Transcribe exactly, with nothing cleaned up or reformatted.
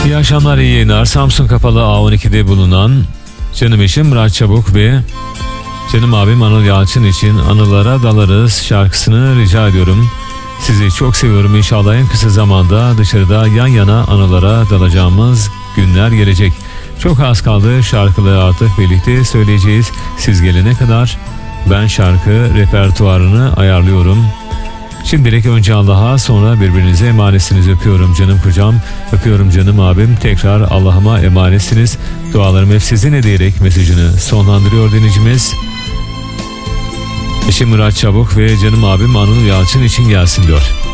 İyi akşamlar, iyi yayınlar. Samsun Kapalı A on iki'de bulunan canım eşim Murat Çabuk ve canım abim Anıl Yalçın için Anılara Dalarız şarkısını rica ediyorum. Sizi çok seviyorum. İnşallah en kısa zamanda dışarıda yan yana anılara dalacağımız günler gelecek. Çok az kaldı, şarkıları artık birlikte söyleyeceğiz. Siz gelene kadar ben şarkı repertuarını ayarlıyorum. Şimdilik önce Allah'a, sonra birbirinize emanetsiniz. Öpüyorum canım kocam, öpüyorum canım abim. Tekrar Allah'ıma emanetsiniz. Dualarım hep sizinle diyerek mesajını sonlandırıyor dinleyicimiz. Eşim Murat Çabuk ve canım abim Anıl Yalçın için gelsin diyor.